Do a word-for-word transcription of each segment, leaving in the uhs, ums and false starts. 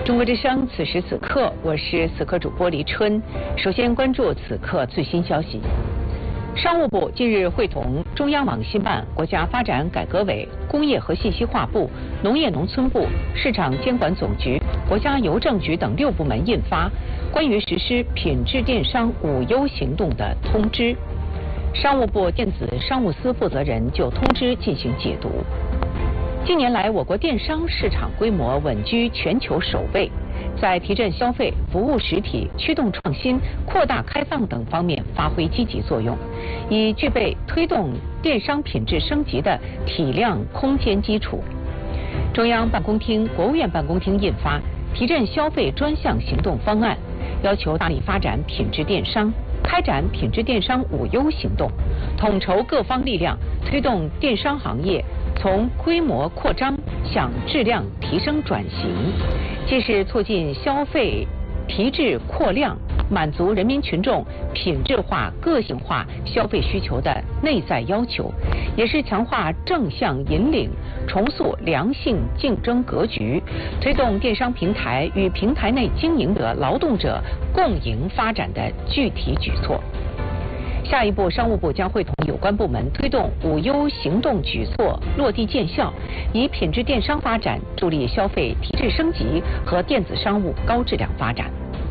中国之声，此时此刻，我是此刻主播黎春。首先关注此刻最新消息。商务部近日会同中央网信办、国家发展改革委、工业和信息化部、农业农村部、市场监管总局、国家邮政局等六部门印发关于实施品质电商五优行动的通知。商务部电子商务司负责人就通知进行解读。近年来，我国电商市场规模稳居全球首位，在提振消费、服务实体、驱动创新、扩大开放等方面发挥积极作用，已具备推动电商品质升级的体量空间基础。中央办公厅、国务院办公厅印发提振消费专项行动方案，要求大力发展品质电商，开展品质电商五优行动，统筹各方力量，推动电商行业从规模扩张向质量提升转型，既是促进消费提质扩量，满足人民群众品质化、个性化消费需求的内在要求，也是强化正向引领、重塑良性竞争格局，推动电商平台与平台内经营者、劳动者共赢发展的具体举措。下一步，商务部将会同有关部门推动五优行动举措落地见效，以品质电商发展助力消费提质升级和电子商务高质量发展。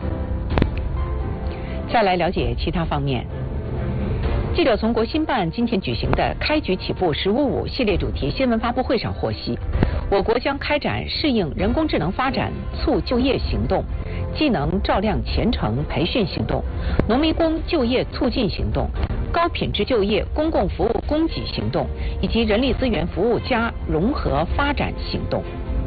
再来了解其他方面。记者从国新办今天举行的开局起步“十五五”系列主题新闻发布会上获悉，我国将开展适应人工智能发展促就业行动、技能照亮前程培训行动、农民工就业促进行动、高品质就业公共服务供给行动以及人力资源服务加融合发展行动。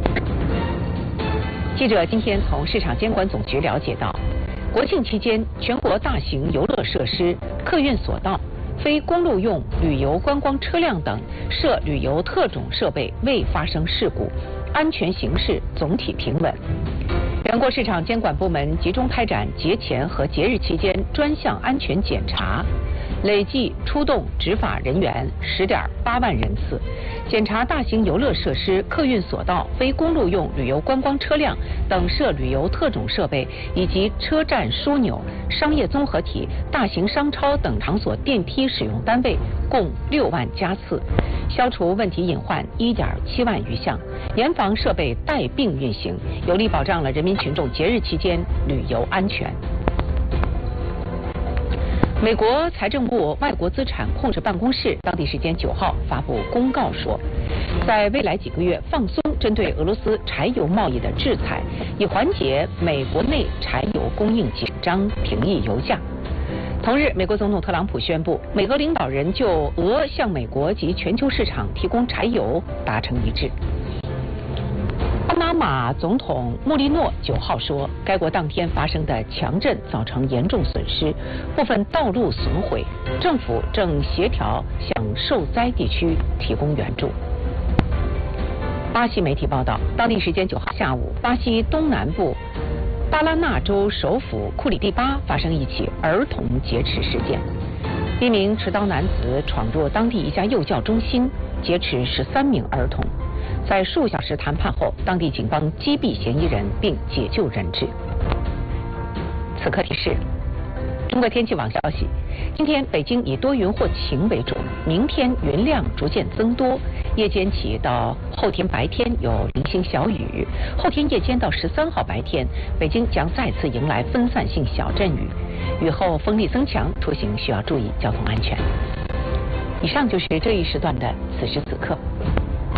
记者今天从市场监管总局了解到，国庆期间，全国大型游乐设施、客运索道、非公路用旅游观光车辆等设旅游特种设备未发生事故，安全形势总体平稳。全国市场监管部门集中开展节前和节日期间专项安全检查，累计出动执法人员十点八万人次，检查大型游乐设施、客运索道、非公路用旅游观光车辆等设旅游特种设备以及车站枢纽、商业综合体、大型商超等场所电梯使用单位共六万加次，消除问题隐患一点七万余项，严防设备带病运行，有力保障了人民群众节日期间旅游安全。美国财政部外国资产控制办公室当地时间九号发布公告说，在未来几个月放松针对俄罗斯柴油贸易的制裁，以缓解美国内柴油供应紧张，平抑油价。同日，美国总统特朗普宣布，美俄领导人就俄向美国及全球市场提供柴油达成一致。巴拿马总统穆利诺九号说，该国当天发生的强震造成严重损失，部分道路损毁，政府正协调向受灾地区提供援助。巴西媒体报道，当地时间九号下午，巴西东南部巴拉那州首府库里蒂巴发生一起儿童劫持事件，一名持刀男子闯入当地一家幼教中心，劫持十三名儿童。在数小时谈判后，当地警方击毙嫌疑人并解救人质。此刻提示：中国天气网消息，今天北京以多云或晴为主，明天云量逐渐增多，夜间起到后天白天有零星小雨，后天夜间到十三号白天，北京将再次迎来分散性小阵雨，雨后风力增强，出行需要注意交通安全。以上就是这一时段的此时此刻。